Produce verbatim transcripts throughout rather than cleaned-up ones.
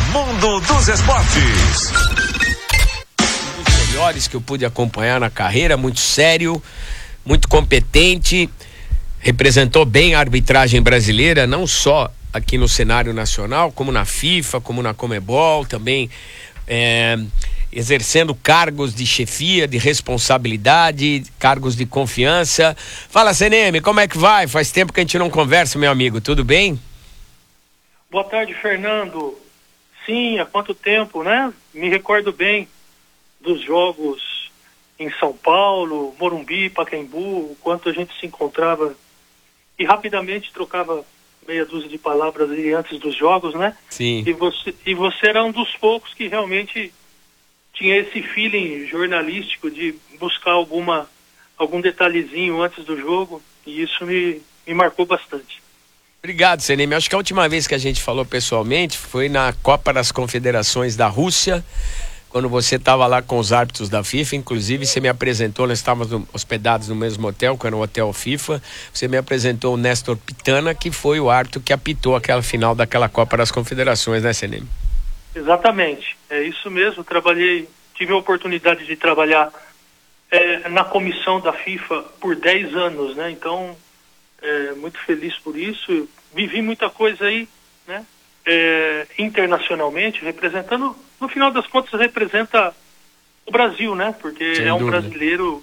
Mundo dos Esportes. Um dos melhores que eu pude acompanhar na carreira, muito sério, muito competente, representou bem a arbitragem brasileira, não só aqui no cenário nacional, como na FIFA, como na Conmebol, também é, exercendo cargos de chefia, de responsabilidade, cargos de confiança. Fala, C N M, como é que vai? Faz tempo que a gente não conversa, meu amigo, tudo bem? Boa tarde, Fernando. Sim, há quanto tempo, né? Me recordo bem dos jogos em São Paulo, Morumbi, Pacaembu, o quanto a gente se encontrava e rapidamente trocava meia dúzia de palavras ali antes dos jogos, né? Sim. E você, e você era um dos poucos que realmente tinha esse feeling jornalístico de buscar alguma, algum detalhezinho antes do jogo, e isso me, me marcou bastante. Obrigado, C N M. Acho que a última vez que a gente falou pessoalmente foi na Copa das Confederações da Rússia, quando você estava lá com os árbitros da FIFA. Inclusive você me apresentou, nós estávamos no, hospedados no mesmo hotel, que era o Hotel FIFA. Você me apresentou o Néstor Pitana, que foi o árbitro que apitou aquela final daquela Copa das Confederações, né, C N M? Exatamente, é isso mesmo. Trabalhei, tive a oportunidade de trabalhar é, na comissão da FIFA por dez anos, né? Então, é, muito feliz por isso. Vivi muita coisa aí, né? É, internacionalmente, representando, no final das contas, representa o Brasil, né? Porque Sem é um dúvida. brasileiro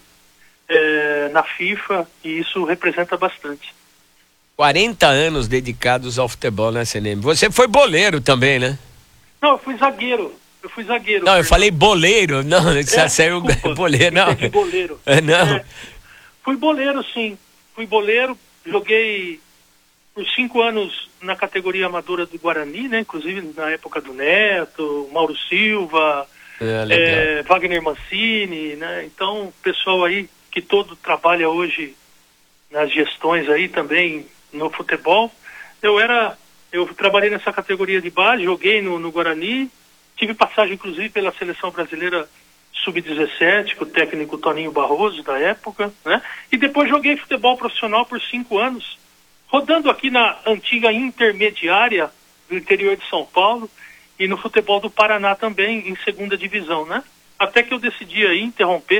é, na FIFA e isso representa bastante. quarenta anos dedicados ao futebol, né, C N M? Você foi boleiro também, né? Não, eu fui zagueiro. Eu fui zagueiro. Não, eu Fernando. falei boleiro. Não, É, já saiu desculpa, boleiro. Não. entendi, boleiro. É, não. É, fui boleiro, sim. Fui boleiro, joguei por cinco anos na categoria amadora do Guarani, né? Inclusive na época do Neto, Mauro Silva, É, legal. é, Wagner Mancini, né? Então, o pessoal aí que todo trabalha hoje nas gestões aí também no futebol. Eu era, eu trabalhei nessa categoria de base, joguei no, no Guarani, tive passagem inclusive pela seleção brasileira sub dezessete, com o técnico Toninho Barroso da época, né? E depois joguei futebol profissional por cinco anos, rodando aqui na antiga intermediária do interior de São Paulo e no futebol do Paraná também, em segunda divisão, né? Até que eu decidi aí interromper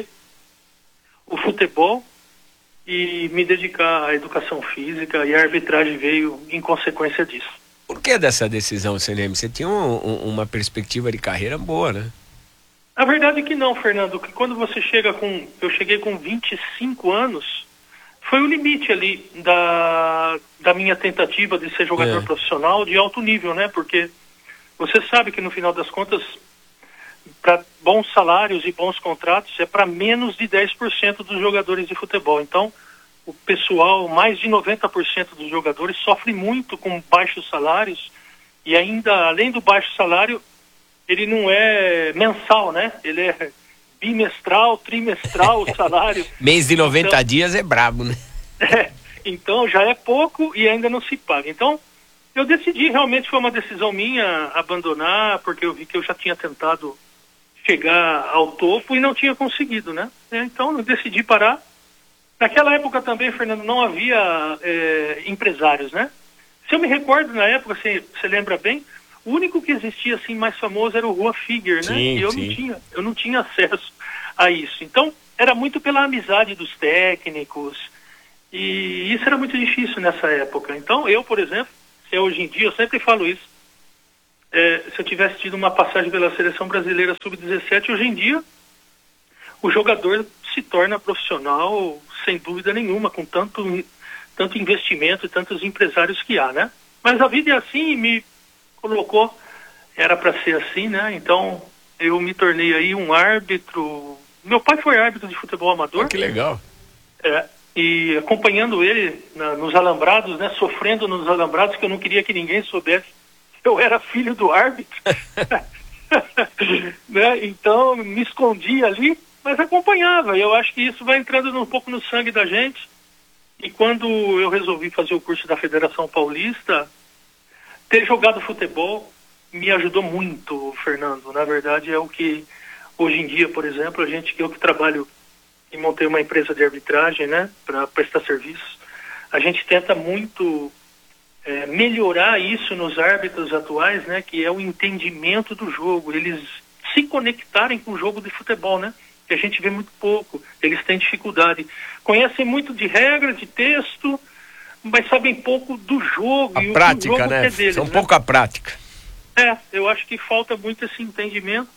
o futebol e me dedicar à educação física, e a arbitragem veio em consequência disso. Por que dessa decisão, C N M? Você tinha um, um, uma perspectiva de carreira boa, né? A verdade é que não, Fernando, que quando você chega com... Eu cheguei com vinte e cinco anos, foi o limite ali da, da minha tentativa de ser jogador É. profissional de alto nível, né? Porque você sabe que no final das contas, para bons salários e bons contratos, é para menos de dez por cento dos jogadores de futebol. Então, o pessoal, mais de noventa por cento dos jogadores sofre muito com baixos salários, e ainda, além do baixo salário, ele não é mensal, né? Ele é bimestral, trimestral o salário. Mês de noventa Então, dias é brabo, né? é, então já é pouco e ainda não se paga. Então, eu decidi, realmente foi uma decisão minha abandonar, porque eu vi que eu já tinha tentado chegar ao topo e não tinha conseguido, né? Então, eu decidi parar. Naquela época também, Fernando, não havia é, empresários, né? Se eu me recordo, na época, você, você lembra bem, o único que existia assim mais famoso era o Rua Figuer, né? Sim, e eu sim. não tinha, eu não tinha acesso a isso. Então, era muito pela amizade dos técnicos, e isso era muito difícil nessa época. Então, eu, por exemplo, se hoje em dia, eu sempre falo isso, é, se eu tivesse tido uma passagem pela seleção brasileira sub dezessete, hoje em dia, o jogador se torna profissional sem dúvida nenhuma, com tanto, tanto investimento e tantos empresários que há, né? Mas a vida é assim, e me colocou, era para ser assim, né? Então, eu me tornei aí um árbitro. Meu pai foi árbitro de futebol amador. Oh, que legal. É, e acompanhando ele na, nos alambrados, né? Sofrendo nos alambrados, que eu não queria que ninguém soubesse. Eu era filho do árbitro. Né? Então, me escondia ali, mas acompanhava. Eu acho que isso vai entrando um pouco no sangue da gente. E quando eu resolvi fazer o curso da Federação Paulista, ter jogado futebol me ajudou muito, Fernando. Na verdade, é o que hoje em dia, por exemplo, a gente, eu que trabalho e montei uma empresa de arbitragem, né, para prestar serviços, a gente tenta muito é, melhorar isso nos árbitros atuais, né, que é o entendimento do jogo, eles se conectarem com o jogo de futebol, né, que a gente vê muito pouco, eles têm dificuldade, conhecem muito de regra, de texto, mas sabem pouco do jogo. A e prática, o jogo né? que é deles, São né? pouco a prática. É, eu acho que falta muito esse entendimento.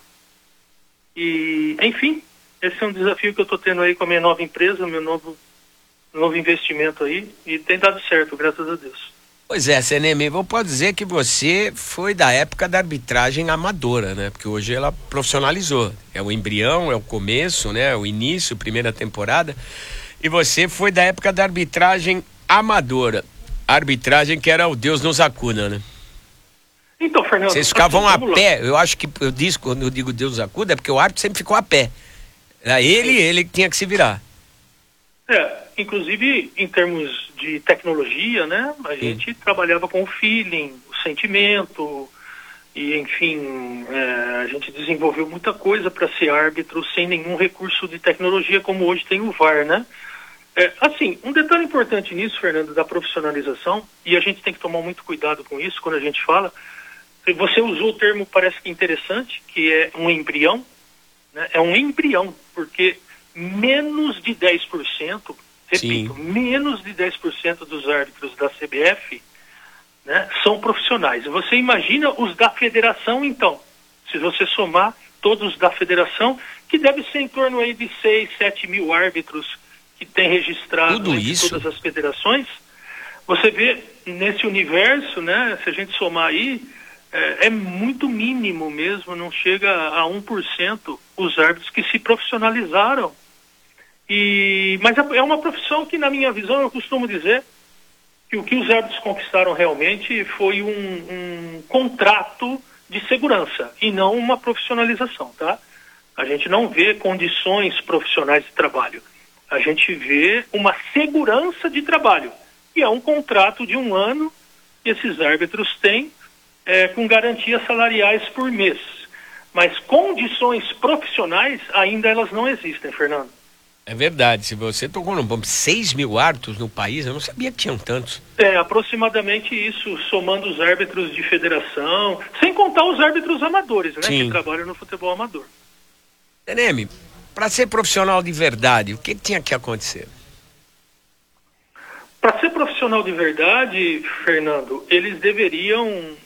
E, enfim, esse é um desafio que eu estou tendo aí com a minha nova empresa, meu novo, novo investimento aí, e tem dado certo, graças a Deus. Pois é, C N M, eu posso dizer que você foi da época da arbitragem amadora, né? Porque hoje ela profissionalizou. É o embrião, é o começo, né? O início, primeira temporada. E você foi da época da arbitragem amadora. A arbitragem que era o Deus nos acuda, né? Então, Fernando... Vocês ficavam assim, a pé. Eu acho que, eu disse, quando eu digo Deus nos acuda, é porque o árbitro sempre ficou a pé. Era ele, ele que tinha que se virar. É, inclusive em termos de tecnologia, né, a gente trabalhava com o feeling, o sentimento, e enfim, é, a gente desenvolveu muita coisa para ser árbitro sem nenhum recurso de tecnologia, como hoje tem o V A R, né? É, assim, um detalhe importante nisso, Fernando, da profissionalização, e a gente tem que tomar muito cuidado com isso quando a gente fala, você usou o termo, parece que interessante, que é um embrião, né? É um embrião, porque menos de dez por cento, repito, Sim. menos de dez por cento dos árbitros da C B F, né, são profissionais. Você imagina os da federação, então, se você somar todos da federação, que deve ser em torno aí de seis, sete mil árbitros que tem registrado Tudo em isso? todas as federações, você vê nesse universo, né, se a gente somar aí, é, é muito mínimo mesmo, não chega a um por cento os árbitros que se profissionalizaram. E, mas é uma profissão que, na minha visão, eu costumo dizer que o que os árbitros conquistaram realmente foi um, um contrato de segurança e não uma profissionalização, tá? A gente não vê condições profissionais de trabalho. A gente vê uma segurança de trabalho, que é um contrato de um ano que esses árbitros têm é, com garantias salariais por mês. Mas condições profissionais ainda elas não existem, Fernando. É verdade, se você tocou no bombo, seis mil árbitros no país, eu não sabia que tinham tantos. É, aproximadamente isso, somando os árbitros de federação, sem contar os árbitros amadores, né, Sim. que trabalham no futebol amador. C N M, para ser profissional de verdade, o que, que tinha que acontecer? Para ser profissional de verdade, Fernando, eles deveriam,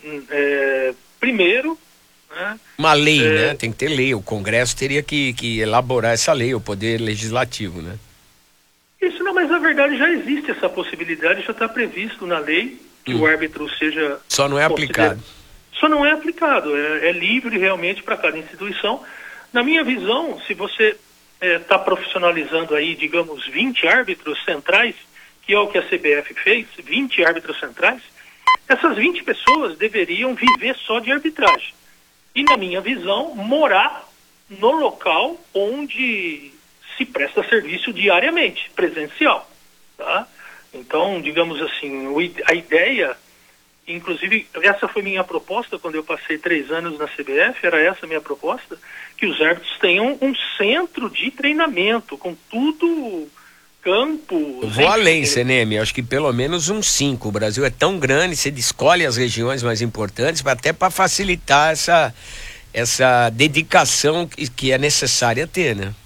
é, primeiro... Né, Uma lei, é, né? Tem que ter lei. O Congresso teria que, que elaborar essa lei, o Poder Legislativo, né? Isso não, mas na verdade já existe essa possibilidade, já está previsto na lei que hum. o árbitro seja... Só não é aplicado. Só não é aplicado, é, é livre realmente para cada instituição. Na minha visão, se você está é, profissionalizando aí, digamos, vinte árbitros centrais, que é o que a C B F fez, vinte árbitros centrais, essas vinte pessoas deveriam viver só de arbitragem. E, na minha visão, morar no local onde se presta serviço diariamente, presencial. Tá? Então, digamos assim, a ideia, inclusive, essa foi minha proposta quando eu passei três anos na C B F, era essa a minha proposta, que os árbitros tenham um centro de treinamento, com tudo... Campo. Eu vou além, C N M, acho que pelo menos uns cinco. O Brasil é tão grande, você escolhe as regiões mais importantes, até para facilitar essa, essa dedicação que, que é necessária ter, né?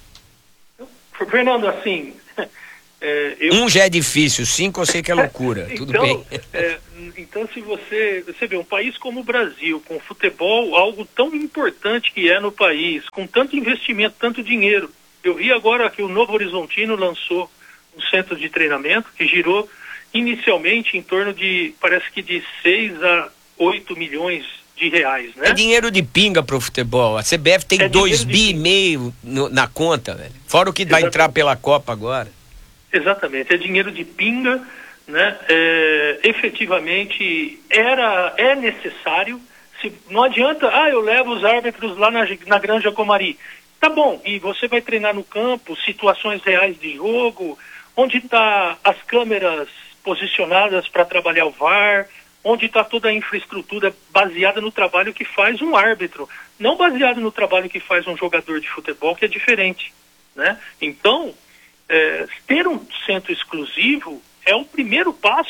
Fernando, assim... É, eu... Um já é difícil, cinco eu sei que é loucura, então, tudo bem. É, então, se você, você vê um país como o Brasil, com futebol, algo tão importante que é no país, com tanto investimento, tanto dinheiro, eu vi agora que o Novo Horizontino lançou um centro de treinamento que girou inicialmente em torno de, parece que de seis a oito milhões de reais, né? É dinheiro de pinga pro futebol. A C B F tem é dois bi e meio no, na conta, velho. Fora o que vai Exatamente. entrar pela Copa agora. Exatamente, é dinheiro de pinga, né? É, efetivamente era, é necessário. Se, não adianta, ah, eu levo os árbitros lá na, na Granja Comari. Tá bom, e você vai treinar no campo, situações reais de jogo, onde está as câmeras posicionadas para trabalhar o V A R, onde está toda a infraestrutura baseada no trabalho que faz um árbitro, não baseado no trabalho que faz um jogador de futebol, que é diferente, né? Então, é, ter um centro exclusivo é o primeiro passo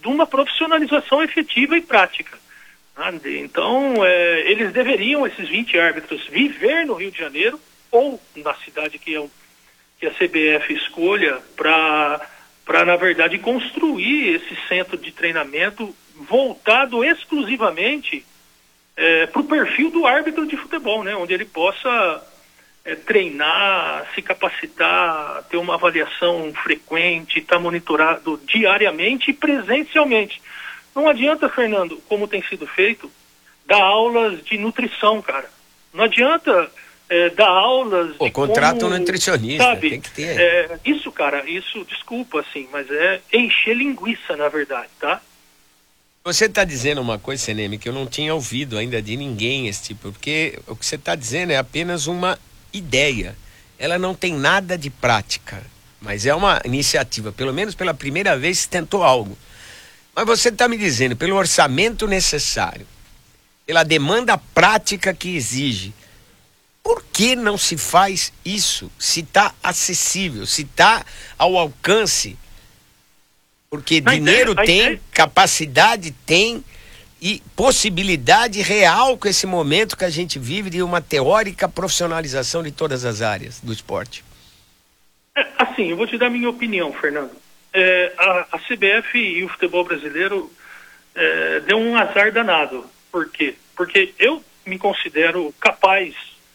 de uma profissionalização efetiva e prática. Tá? Então, é, eles deveriam, esses vinte árbitros, viver no Rio de Janeiro ou na cidade que, é, que a C B F escolha para, para, na verdade, construir esse centro de treinamento voltado exclusivamente é, para o perfil do árbitro de futebol, né? Onde ele possa é, treinar, se capacitar, ter uma avaliação frequente, estar monitorado diariamente e presencialmente. Não adianta, Fernando, como tem sido feito, dar aulas de nutrição, cara. Não adianta é, dar aulas Pô, de contrato como, nutricionista, sabe, tem que ter. É, isso, cara, isso, desculpa, assim, mas é encher linguiça, na verdade, tá? Você está dizendo uma coisa, Seneme, que eu não tinha ouvido ainda de ninguém esse tipo, porque o que você está dizendo é apenas uma ideia. Ela não tem nada de prática, mas é uma iniciativa. Pelo menos pela primeira vez se tentou algo. Mas você está me dizendo, pelo orçamento necessário, pela demanda prática que exige, por que não se faz isso? Se está acessível, se está ao alcance? Porque A dinheiro ideia, a tem, ideia... capacidade tem e possibilidade real com esse momento que a gente vive de uma teórica profissionalização de todas as áreas do esporte. É, assim, eu vou te dar a minha opinião, Fernando. É, a, a C B F e o futebol brasileiro é, deu um azar danado. Por quê? Porque eu me considero capaz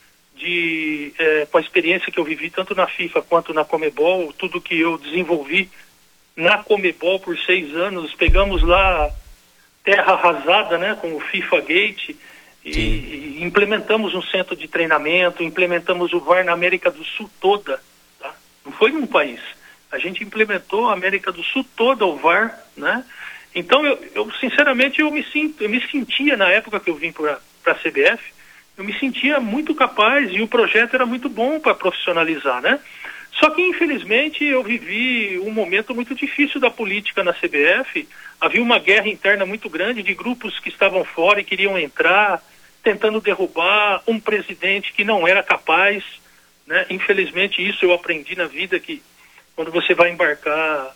de, é, com a experiência que eu vivi tanto na FIFA quanto na Comebol, tudo que eu desenvolvi na Comebol por seis anos, pegamos lá terra arrasada, né, com o FIFA Gate, e, e implementamos um centro de treinamento, implementamos o V A R na América do Sul toda, tá? Não foi num país. A gente implementou a América do Sul toda o V A R, né? Então, eu, eu sinceramente, eu me, sinto, eu me sentia, na época que eu vim para a C B F, eu me sentia muito capaz e o projeto era muito bom para profissionalizar, né? Só que, infelizmente, eu vivi um momento muito difícil da política na C B F. Havia uma guerra interna muito grande de grupos que estavam fora e queriam entrar, tentando derrubar um presidente que não era capaz, né? Infelizmente, isso eu aprendi na vida, que quando você vai embarcar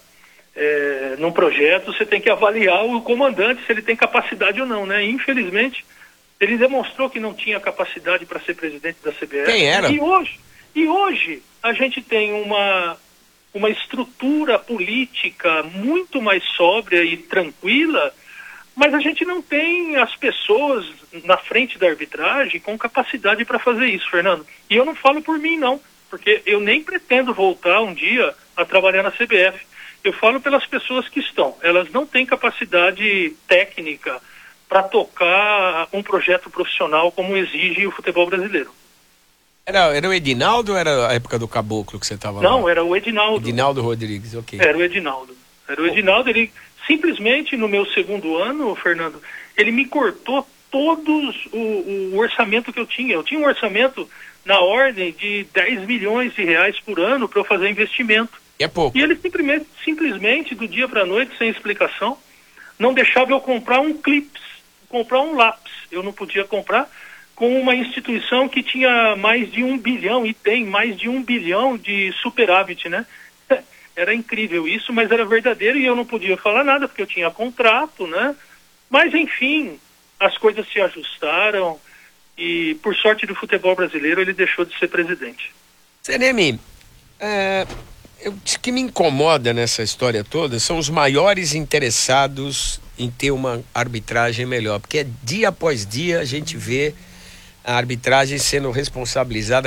é, num projeto, você tem que avaliar o comandante, se ele tem capacidade ou não, né? Infelizmente, ele demonstrou que não tinha capacidade para ser presidente da C B F. Quem era? E hoje, e hoje a gente tem uma, uma estrutura política muito mais sóbria e tranquila, mas a gente não tem as pessoas na frente da arbitragem com capacidade para fazer isso, Fernando. E eu não falo por mim, não, porque eu nem pretendo voltar um dia a trabalhar na C B F. Eu falo pelas pessoas que estão. Elas não têm capacidade técnica para tocar um projeto profissional como exige o futebol brasileiro. Era, era o Edinaldo ou era a época do Caboclo que você estava lá? Não, era o Edinaldo. Edinaldo Rodrigues, ok. Era o Edinaldo. Era o Edinaldo, ele simplesmente no meu segundo ano, Fernando, ele me cortou todos o, o orçamento que eu tinha. Eu tinha um orçamento na ordem de dez milhões de reais por ano para eu fazer investimento. E é pouco. E ele simplesmente, simplesmente do dia para a noite, sem explicação, não deixava eu comprar um clips, comprar um lápis. Eu não podia comprar com uma instituição que tinha mais de um bilhão, e tem mais de um bilhão de superávit, né? Era incrível isso, mas era verdadeiro e eu não podia falar nada, porque eu tinha contrato, né? Mas, enfim, as coisas se ajustaram e, por sorte do futebol brasileiro, ele deixou de ser presidente. Seneme, é, eu, o que me incomoda nessa história toda são os maiores interessados em ter uma arbitragem melhor, porque dia após dia a gente vê a arbitragem sendo responsabilizada